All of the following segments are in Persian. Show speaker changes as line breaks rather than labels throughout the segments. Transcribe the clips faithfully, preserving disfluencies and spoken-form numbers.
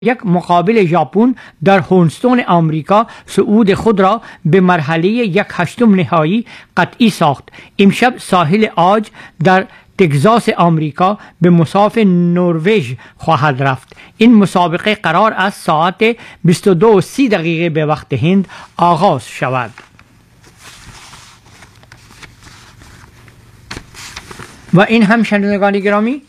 یک مقابل ژاپن در هونستون آمریکا صعود خود را به مرحله یک هشتم نهایی قطعی ساخت. امشب ساحل آج در تگزاس آمریکا به مساف نروژ خواهد رفت. این مسابقه قرار است ساعت بیست و دو و سی دقیقه به وقت هند آغاز شود. و این هم شنوندگان گرامی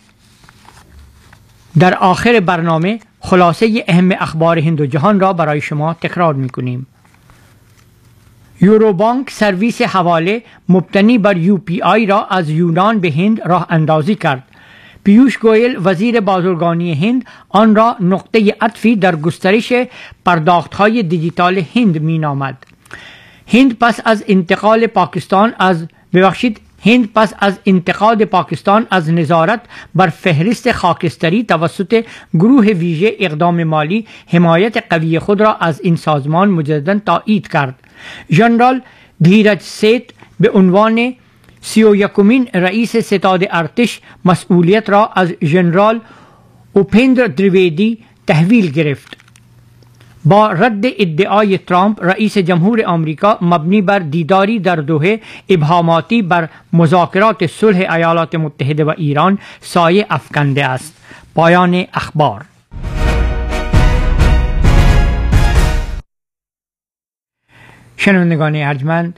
در آخر برنامه خلاصه اهم اخبار هند و جهان را برای شما تکرار می کنیم. یوروبانک سرویس حواله مبتنی بر یو پی آی را از یونان به هند راه اندازی کرد. پیوش گویل وزیر بازرگانی هند آن را نقطه عطفی در گسترش پرداخت‌های دیجیتال هند می نامد. هند پس از انتقال پاکستان از ببخشید هند پس از انتقاد پاکستان از نظارت بر فهرست خاکستری توسط گروه ویژه اقدام مالی حمایت قوی خود را از این سازمان مجددا تایید کرد. ژنرال دھیرج سیت به عنوان سی و یکمین رئیس ستاد ارتش مسئولیت را از ژنرال اوپندر دریویدی تحویل گرفت. با رد ادعای ترامپ رئیس جمهور آمریکا مبنی بر دیداری در دوحه ابهاماتی بر مذاکرات صلح ایالات متحده و ایران سایه افکنده است. پایان اخبار. شنوندگان ارجمند،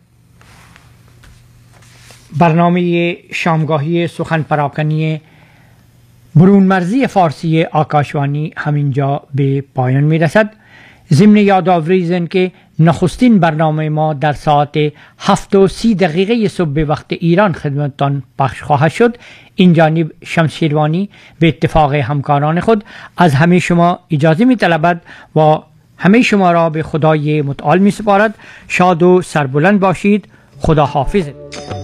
برنامه شامگاهی سخن پراکنی برون مرزی فارسی آکاشوانی همینجا به پایان می رسد. ضمن یادآوری زن که نخستین برنامه ما در ساعت هفت و سی دقیقه صبح به وقت ایران خدمتتان پخش خواهد شد. این جانب شمس شیروانی به اتفاق همکاران خود از همه شما اجازه می طلبد و همه شما را به خدای متعال می سپارد. شاد و سربلند باشید. خدا حافظ.